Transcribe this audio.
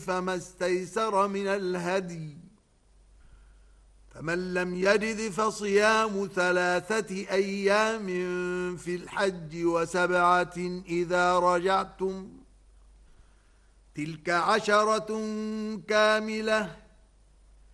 فما استيسر من الهدي، فمن لم يجد فصيام 3 أيام في الحج و7 إذا رجعتم، تلك 10 كاملة،